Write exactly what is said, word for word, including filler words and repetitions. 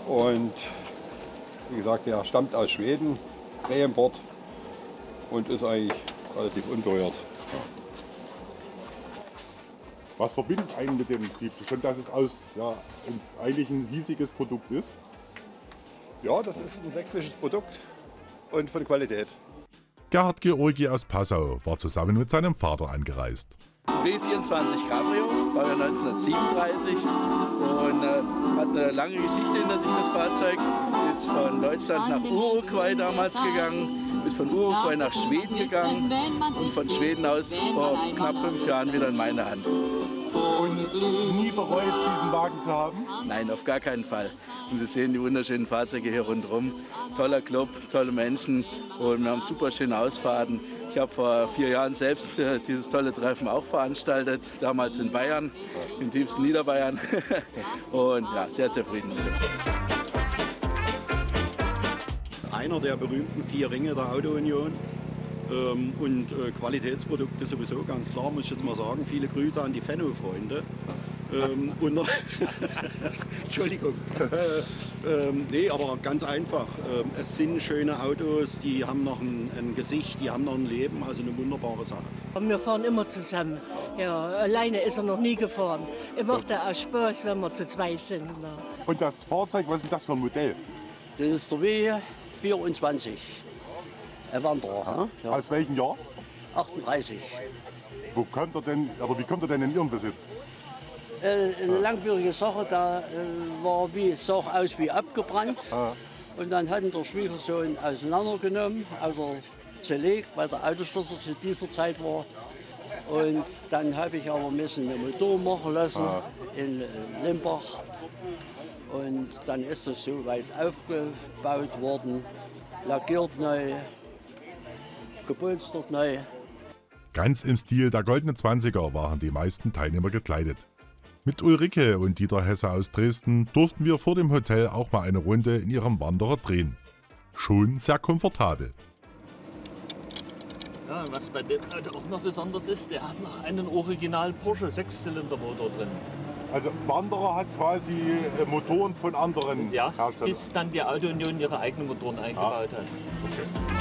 Und wie gesagt, der stammt aus Schweden, Reimport, und ist eigentlich relativ unberührt. Was verbindet einen mit dem Betrieb? Schon, dass es aus ja, eigentlich ein hiesiges Produkt ist? Ja, das ist ein sächsisches Produkt und von Qualität. Gerhard Georgi aus Passau war zusammen mit seinem Vater angereist. B vierundzwanzig Cabrio, Baujahr neunzehnhundertsiebenunddreißig und äh, hat eine lange Geschichte hinter sich, das Fahrzeug. Ist von Deutschland nach Uruguay damals gegangen, ist von Uruguay nach Schweden gegangen und von Schweden aus vor knapp fünf Jahren wieder in meine Hand. Und nie bereut, diesen Wagen zu haben? Nein, auf gar keinen Fall. Und Sie sehen die wunderschönen Fahrzeuge hier rundherum. Toller Club, tolle Menschen und wir haben super schöne Ausfahrten. Ich habe vor vier Jahren selbst äh, dieses tolle Treffen auch veranstaltet, damals in Bayern, im tiefsten Niederbayern. Und ja, sehr zufrieden mit dem. Einer der berühmten vier Ringe der Auto-Union. Ähm, und äh, Qualitätsprodukte sowieso, ganz klar, muss ich jetzt mal sagen. Viele Grüße an die Fenno-Freunde. Ähm, Entschuldigung. Äh, ähm, nee, aber ganz einfach. Ähm, es sind schöne Autos, die haben noch ein, ein Gesicht, die haben noch ein Leben, also eine wunderbare Sache. Wir fahren immer zusammen. Ja, alleine ist er noch nie gefahren. Es macht ja auch Spaß, wenn wir zu zweit sind. Und das Fahrzeug, was ist das für ein Modell? Das ist der W vierundzwanzig. Ein Wanderer. Ja. Aus welchem Jahr? achtunddreißig. Wo kommt er denn, oder wie kommt er denn in Ihren Besitz? Äh, eine langwierige Sache, da äh, war wie, es sah aus wie abgebrannt. Ah. Und dann hat ihn der Schwiegersohn auseinandergenommen, also zerlegt, weil der Autostürzer zu dieser Zeit war. Und dann habe ich aber ein bisschen den Motor machen lassen ah. in äh, Limbach. Und dann ist es so weit aufgebaut worden, lackiert neu, gepolstert neu. Ganz im Stil der goldenen Zwanziger waren die meisten Teilnehmer gekleidet. Mit Ulrike und Dieter Hesse aus Dresden durften wir vor dem Hotel auch mal eine Runde in ihrem Wanderer drehen. Schon sehr komfortabel. Ja, was bei dem Auto auch noch besonders ist, der hat noch einen original Porsche Sechszylindermotor drin. Also Wanderer hat quasi Motoren von anderen ja, Herstellern. Bis dann die Auto-Union ihre eigenen Motoren eingebaut ah. hat. Okay.